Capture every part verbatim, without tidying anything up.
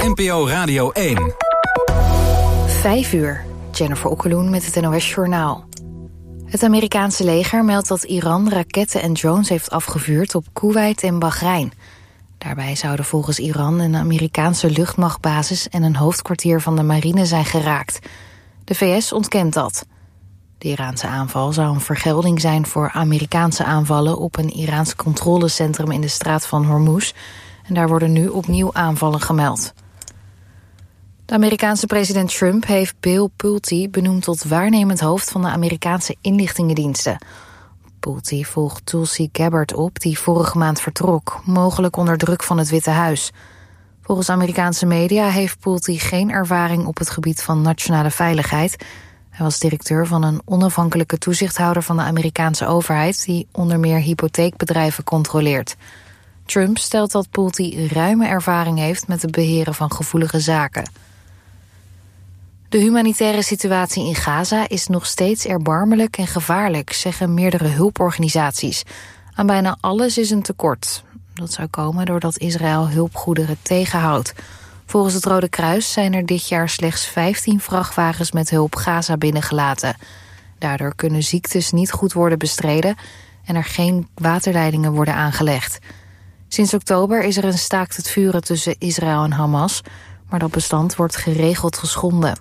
N P O Radio één. Vijf uur. Jennifer Okkeloen met het N O S-journaal. Het Amerikaanse leger meldt dat Iran raketten en drones heeft afgevuurd op Koeweit en Bahrein. Daarbij zouden volgens Iran een Amerikaanse luchtmachtbasis en een hoofdkwartier van de marine zijn geraakt. De V S ontkent dat. De Iraanse aanval zou een vergelding zijn voor Amerikaanse aanvallen op een Iraans controlecentrum in de straat van Hormuz. En daar worden nu opnieuw aanvallen gemeld. De Amerikaanse president Trump heeft Bill Pulte benoemd tot waarnemend hoofd van de Amerikaanse inlichtingendiensten. Pulte volgt Tulsi Gabbard op, die vorige maand vertrok, mogelijk onder druk van het Witte Huis. Volgens Amerikaanse media heeft Pulte geen ervaring op het gebied van nationale veiligheid. Hij was directeur van een onafhankelijke toezichthouder van de Amerikaanse overheid, die onder meer hypotheekbedrijven controleert. Trump stelt dat Pulte ruime ervaring heeft met het beheren van gevoelige zaken. De humanitaire situatie in Gaza is nog steeds erbarmelijk en gevaarlijk, zeggen meerdere hulporganisaties. Aan bijna alles is een tekort. Dat zou komen doordat Israël hulpgoederen tegenhoudt. Volgens het Rode Kruis zijn er dit jaar slechts vijftien vrachtwagens met hulp Gaza binnengelaten. Daardoor kunnen ziektes niet goed worden bestreden en er geen waterleidingen worden aangelegd. Sinds oktober is er een staakt het vuren tussen Israël en Hamas, maar dat bestand wordt geregeld geschonden.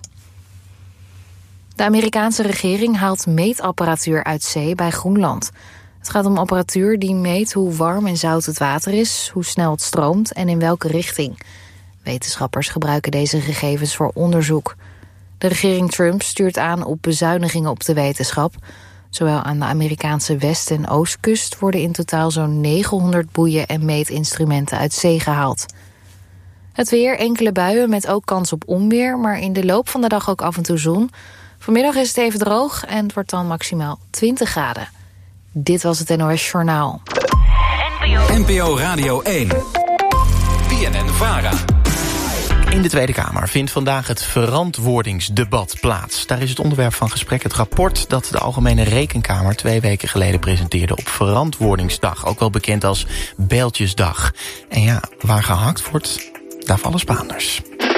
De Amerikaanse regering haalt meetapparatuur uit zee bij Groenland. Het gaat om apparatuur die meet hoe warm en zout het water is, hoe snel het stroomt en in welke richting. Wetenschappers gebruiken deze gegevens voor onderzoek. De regering Trump stuurt aan op bezuinigingen op de wetenschap. Zowel aan de Amerikaanse west- en oostkust worden in totaal zo'n negenhonderd boeien en meetinstrumenten uit zee gehaald. Het weer, enkele buien met ook kans op onweer, maar in de loop van de dag ook af en toe zon. Vanmiddag is het even droog en het wordt dan maximaal twintig graden. Dit was het N O S Journaal. N P O Radio één. B N N-Vara. In de Tweede Kamer vindt vandaag het verantwoordingsdebat plaats. Daar is het onderwerp van gesprek het rapport dat de Algemene Rekenkamer twee weken geleden presenteerde op Verantwoordingsdag. Ook wel bekend als Bijltjesdag. En ja, waar gehakt wordt, daar vallen Spaanders.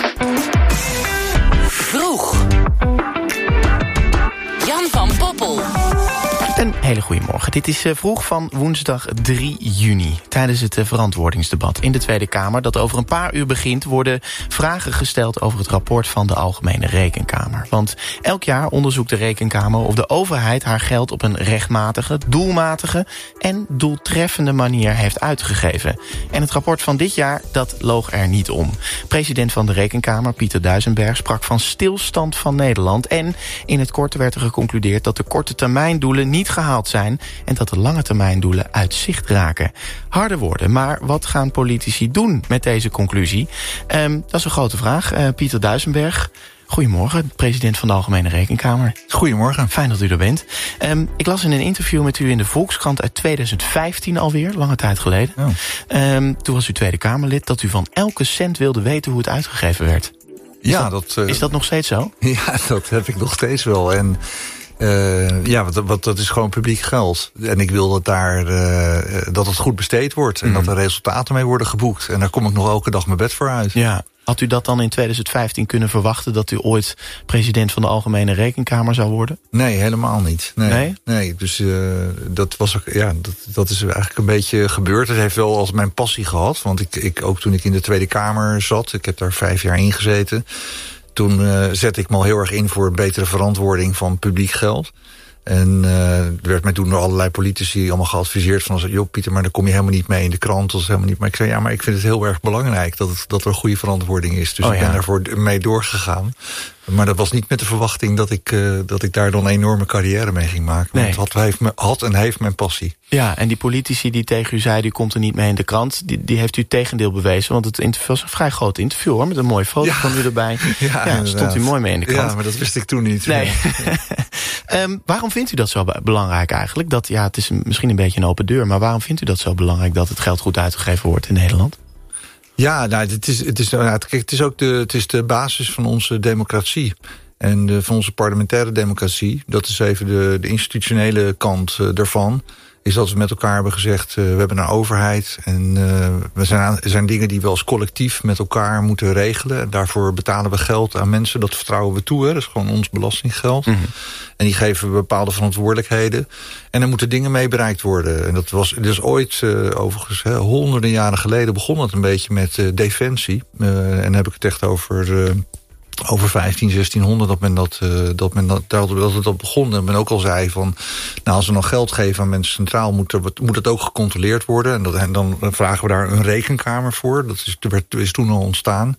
Vroeg. Jan van Poppel. Een hele goede morgen. Dit is vroeg van woensdag drie juni. Tijdens het verantwoordingsdebat in de Tweede Kamer, dat over een paar uur begint, worden vragen gesteld over het rapport van de Algemene Rekenkamer. Want elk jaar onderzoekt de Rekenkamer of de overheid haar geld op een rechtmatige, doelmatige en doeltreffende manier heeft uitgegeven. En het rapport van dit jaar, dat loog er niet om. President van de Rekenkamer, Pieter Duijsenberg, sprak van stilstand van Nederland. En in het kort werd er geconcludeerd dat de korte termijndoelen niet gehaald zijn en dat de lange termijndoelen uit zicht raken. Harde woorden, maar wat gaan politici doen met deze conclusie? Um, dat is een grote vraag. Uh, Pieter Duijsenberg, goedemorgen, president van de Algemene Rekenkamer. Goedemorgen. Fijn dat u er bent. Um, ik las in een interview met u in de Volkskrant uit tweeduizend vijftien alweer, lange tijd geleden. Oh. Um, toen was u Tweede Kamerlid, dat u van elke cent wilde weten hoe het uitgegeven werd. Is ja, dat, dat, uh, is dat nog steeds zo? Ja, dat heb ik nog steeds wel. En Uh, ja, wat, wat, dat is gewoon publiek geld. En ik wil dat, daar, uh, dat het goed besteed wordt. En mm. dat er resultaten mee worden geboekt. En daar kom ik nog elke dag mijn bed voor uit. Ja. Had u dat dan in tweeduizend vijftien kunnen verwachten, dat u ooit president van de Algemene Rekenkamer zou worden? Nee, helemaal niet. Nee, nee? nee dus uh, dat, was ook, ja, dat, dat is eigenlijk een beetje gebeurd. Het heeft wel als mijn passie gehad. Want ik, ik, ook toen ik in de Tweede Kamer zat, ik heb daar vijf jaar in gezeten, toen uh, zette ik me al heel erg in voor een betere verantwoording van publiek geld. En uh, er werd mij toen door allerlei politici allemaal geadviseerd van, joh Pieter, maar dan kom je helemaal niet mee in de krant. Dat is helemaal niet. Maar ik zei, ja, maar ik vind het heel erg belangrijk dat, het, dat er een goede verantwoording is. Dus oh, ik ben ja. daarvoor mee doorgegaan. Maar dat was niet met de verwachting dat ik, uh, dat ik daar dan een enorme carrière mee ging maken. Nee. Want het had, heeft me, had en heeft mijn passie. Ja, en die politici die tegen u zeiden, u komt er niet mee in de krant, die, die heeft u het tegendeel bewezen. Want het interview was een vrij groot interview, hoor, met een mooie foto ja. van u erbij. Ja, ja stond u mooi mee in de krant. Ja, maar dat wist ik toen niet. Nee. um, waarom vindt u dat zo belangrijk eigenlijk? Dat, ja, het is misschien een beetje een open deur, maar waarom vindt u dat zo belangrijk dat het geld goed uitgegeven wordt in Nederland? Ja, nou, het is, het is, kijk, het is ook de, het is de basis van onze democratie. En de, van onze parlementaire democratie. Dat is even de, de institutionele kant uh, daarvan. is dat we met elkaar hebben gezegd, uh, we hebben een overheid en uh, we zijn, aan, er zijn dingen die we als collectief met elkaar moeten regelen. En daarvoor betalen we geld aan mensen, dat vertrouwen we toe. Hè. Dat is gewoon ons belastinggeld. Mm-hmm. En die geven we bepaalde verantwoordelijkheden. En er moeten dingen mee bereikt worden. En dat was dus ooit, uh, overigens, hè, honderden jaren geleden begon het een beetje met uh, defensie. Uh, en dan heb ik het echt over... Uh, over vijftien, zestienhonderd, dat men dat, uh, dat men dat, dat het dat begon. En men ook al zei van, nou, als we nog geld geven aan mensen centraal, moet, er, moet het ook gecontroleerd worden. En, dat, en dan vragen we daar een rekenkamer voor. Dat is, is toen al ontstaan.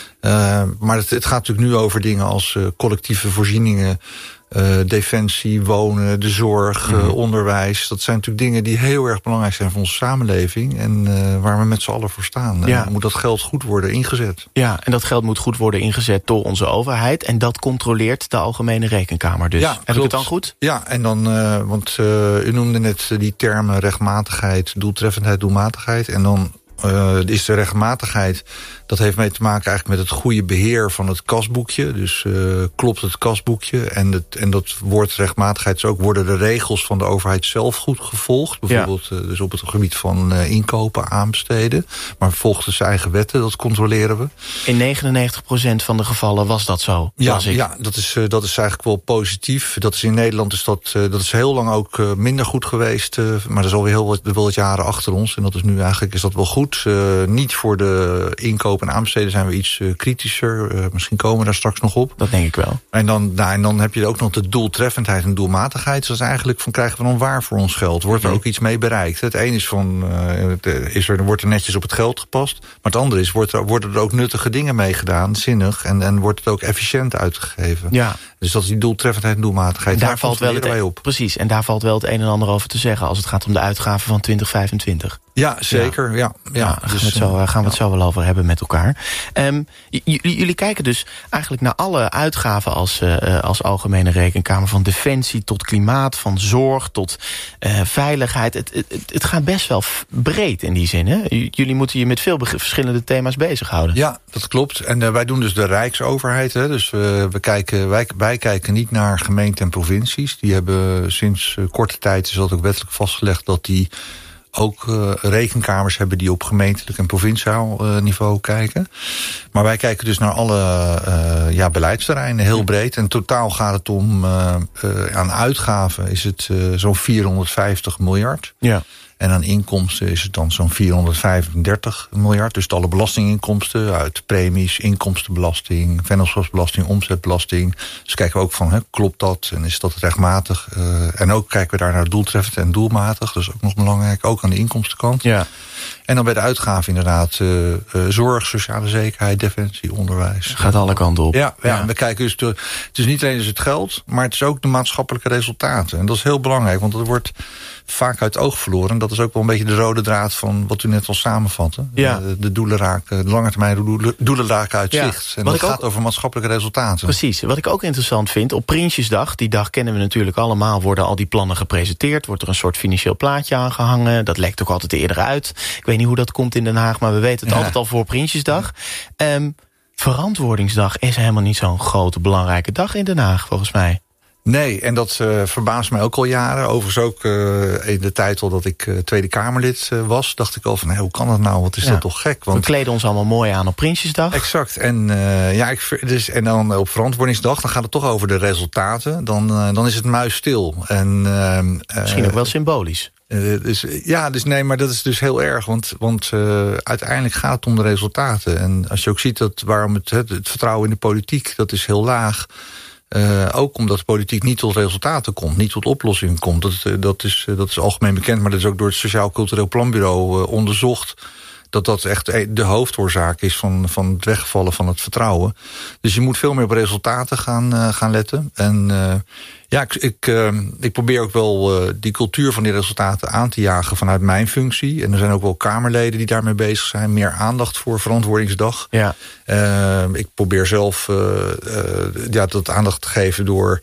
Uh, maar het, het gaat natuurlijk nu over dingen als uh, collectieve voorzieningen, Uh, defensie, wonen, de zorg, mm. uh, onderwijs. Dat zijn natuurlijk dingen die heel erg belangrijk zijn voor onze samenleving. En uh, waar we met z'n allen voor staan. Ja. En moet dat geld goed worden ingezet. Ja, en dat geld moet goed worden ingezet door onze overheid. En dat controleert de Algemene Rekenkamer dus. Ja, heb klopt. Ik het dan goed? Ja, en dan, uh, want uh, u noemde net die termen rechtmatigheid, doeltreffendheid, doelmatigheid. En dan uh, is de rechtmatigheid, dat heeft mee te maken eigenlijk met het goede beheer van het kasboekje. Dus uh, klopt het kasboekje. En, het, en dat woord rechtmatigheid is ook, worden de regels van de overheid zelf goed gevolgd. Bijvoorbeeld ja. uh, dus op het gebied van uh, inkopen, aanbesteden. Maar volgens de zijn eigen wetten, dat controleren we. In negenennegentig procent van de gevallen was dat zo, ja, ik. Ja, dat is, uh, dat is eigenlijk wel positief. Dat is in Nederland is dat, uh, dat is heel lang ook uh, minder goed geweest. Uh, maar dat is alweer heel wat, wel wat jaren achter ons. En dat is nu eigenlijk is dat wel goed. Uh, niet voor de inkopen en aanbesteden zijn we iets uh, kritischer. Uh, misschien komen we daar straks nog op. Dat denk ik wel. En dan, nou, en dan heb je ook nog de doeltreffendheid en doelmatigheid. Dus dat is eigenlijk van, krijgen we dan waar voor ons geld? Wordt er ook iets mee bereikt? Het ene is van, uh, is er, wordt er netjes op het geld gepast. Maar het andere is, wordt er, worden er ook nuttige dingen mee gedaan, zinnig. En, en wordt het ook efficiënt uitgegeven. Ja. Dus dat is die doeltreffendheid en doelmatigheid. Daar, daar valt wel het, wij op. Precies, en daar valt wel het een en ander over te zeggen als het gaat om de uitgaven van twintig vijfentwintig. Ja, zeker. Ja. Ja, ja. ja dus, gaan we het zo, gaan we het ja. zo wel over hebben met elkaar. Um, jullie kijken dus eigenlijk naar alle uitgaven als, uh, als Algemene Rekenkamer. Van defensie tot klimaat, van zorg tot uh, veiligheid. Het, het, het gaat best wel breed in die zin. Hè? Jullie moeten je met veel verschillende thema's bezighouden. Ja, dat klopt. En uh, wij doen dus de Rijksoverheid. Hè? Dus uh, we kijken, wij, wij kijken niet naar gemeenten en provincies. Die hebben sinds uh, korte tijd, is dat ook wettelijk vastgelegd, dat die ook uh, rekenkamers hebben die op gemeentelijk en provinciaal uh, niveau kijken. Maar wij kijken dus naar alle uh, ja, beleidsterreinen, heel breed. En totaal gaat het om, uh, uh, aan uitgaven is het uh, zo'n vierhonderdvijftig miljard. Ja. En aan inkomsten is het dan zo'n vierhonderdvijfendertig miljard. Dus alle belastinginkomsten uit premies, inkomstenbelasting, vennootschapsbelasting, omzetbelasting. Dus kijken we ook van, hè, klopt dat en is dat rechtmatig? Uh, en ook kijken we daar naar doeltreffend en doelmatig. Dat is ook nog belangrijk, ook aan de inkomstenkant. Ja. En dan bij de uitgaven inderdaad uh, uh, zorg, sociale zekerheid, defensie, onderwijs. Gaat alle kanten op. Ja, ja, ja. We kijken dus, de, het is niet alleen dus het geld, maar het is ook de maatschappelijke resultaten. En dat is heel belangrijk, want dat wordt vaak uit het oog verloren. Dat is ook wel een beetje de rode draad van wat u net al samenvatte. Ja. De, de doelen raken, de lange termijn doelen, doelen raken uit ja. zicht. En wat dat gaat ook over maatschappelijke resultaten. Precies. Wat ik ook interessant vind, op Prinsjesdag, die dag kennen we natuurlijk allemaal, worden al die plannen gepresenteerd, wordt er een soort financieel plaatje aangehangen. Dat lekt ook altijd eerder uit. Ik weet niet hoe dat komt in Den Haag, maar we weten het ja. altijd al voor Prinsjesdag. Um, Verantwoordingsdag is helemaal niet zo'n grote, belangrijke dag in Den Haag, volgens mij. Nee, en dat uh, verbaast mij ook al jaren. Overigens ook uh, in de tijd al dat ik uh, Tweede Kamerlid uh, was, dacht ik al van, hey, hoe kan dat nou? Wat is ja. dat toch gek? Want we kleden ons allemaal mooi aan op Prinsjesdag. Exact. En, uh, ja, ik, dus, en dan op Verantwoordingsdag, dan gaat het toch over de resultaten. Dan, uh, dan is het muisstil. En, uh, Misschien ook wel symbolisch. Uh, dus, ja, dus nee, maar dat is dus heel erg. Want, want uh, uiteindelijk gaat het om de resultaten. En als je ook ziet dat waarom het, het, het vertrouwen in de politiek, dat is heel laag. Uh, ook omdat de politiek niet tot resultaten komt, niet tot oplossingen komt. Dat, uh, dat, is, uh, dat is algemeen bekend, maar dat is ook door het Sociaal Cultureel Planbureau uh, onderzocht. Dat dat echt de hoofdoorzaak is van, van het wegvallen van het vertrouwen. Dus je moet veel meer op resultaten gaan, uh, gaan letten. En uh, ja, ik, ik, uh, ik probeer ook wel uh, die cultuur van die resultaten aan te jagen vanuit mijn functie. En er zijn ook wel Kamerleden die daarmee bezig zijn. Meer aandacht voor Verantwoordingsdag. Ja. Uh, ik probeer zelf uh, uh, ja, dat aandacht te geven door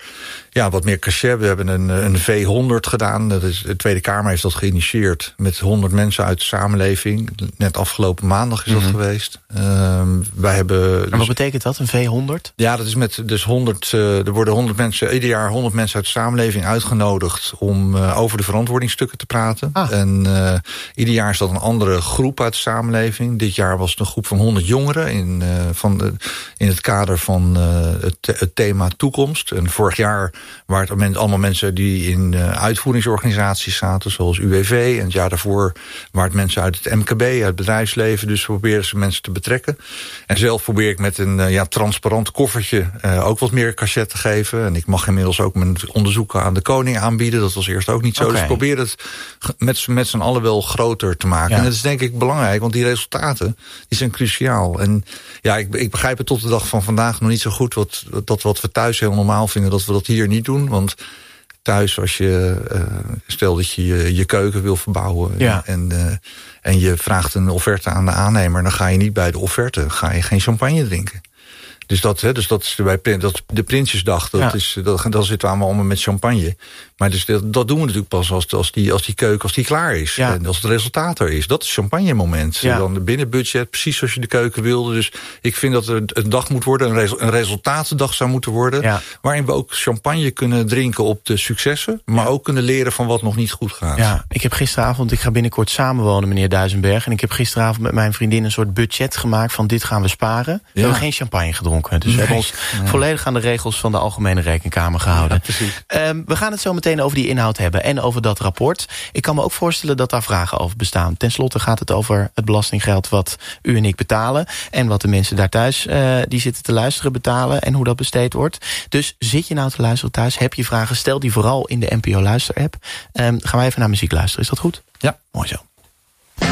Ja, wat meer cachet. We hebben een, een V honderd gedaan. Dat is, de Tweede Kamer heeft dat geïnitieerd met honderd mensen uit de samenleving. Net afgelopen maandag is dat mm-hmm. geweest. Uh, wij hebben dus, en wat betekent dat, een V honderd? Ja, dat is met dus honderd. Uh, er worden honderd mensen, ieder jaar honderd mensen uit de samenleving uitgenodigd om uh, over de verantwoordingsstukken te praten. Ah. En uh, ieder jaar is dat een andere groep uit de samenleving. Dit jaar was het een groep van honderd jongeren in, uh, van de, in het kader van uh, het, het thema toekomst. En vorig jaar waren het allemaal mensen die in uh, uitvoeringsorganisaties zaten, zoals U W V. En het jaar daarvoor waren het mensen uit het M K B, uit het bedrijfsleven. Dus proberen ze mensen te betrekken. En zelf probeer ik met een uh, ja, transparant koffertje uh, ook wat meer cachet te geven. En ik mag inmiddels ook mijn onderzoeken aan de koning aanbieden. Dat was eerst ook niet zo. Okay. Dus ik probeer het met, met z'n allen wel groter te maken. Ja. En dat is denk ik belangrijk, want die resultaten die zijn cruciaal. En ja, ik, ik begrijp het tot de dag van vandaag nog niet zo goed. Wat, dat wat we thuis heel normaal vinden, dat we dat hier niet doen. Want thuis, als je uh, stel dat je, je je keuken wil verbouwen, ja. en, uh, en je vraagt een offerte aan de aannemer, dan ga je niet bij de offerte, ga je geen champagne drinken. Dus dat, hè, dus dat is bij dat, de Prinsjesdag, dat ja. is, dat, dan zitten we allemaal met champagne. Maar dus dat, dat doen we natuurlijk pas als, als, die, als die keuken als die klaar is. Ja. En als het resultaat er is. Dat is het champagne moment. Ja. Dan de binnenbudget, precies zoals je de keuken wilde. Dus ik vind dat er een dag moet worden, een, resu- een resultaatdag zou moeten worden. Ja. Waarin we ook champagne kunnen drinken op de successen. Maar ja. ook kunnen leren van wat nog niet goed gaat. Ja, ik heb gisteravond, ik ga binnenkort samenwonen, meneer Duisenberg. En ik heb gisteravond met mijn vriendin een soort budget gemaakt van dit gaan we sparen. Ja. We hebben geen champagne gedronken. Dus nee. we hebben ons nee. volledig aan de regels van de Algemene Rekenkamer gehouden. Ja, um, we gaan het zo meteen over die inhoud hebben en over dat rapport. Ik kan me ook voorstellen dat daar vragen over bestaan. Ten slotte gaat het over het belastinggeld wat u en ik betalen. En wat de mensen daar thuis uh, die zitten te luisteren betalen. En hoe dat besteed wordt. Dus zit je nou te luisteren thuis? Heb je vragen? Stel die vooral in de N P O Luister-app. Um, gaan wij even naar muziek luisteren. Is dat goed? Ja. Mooi zo.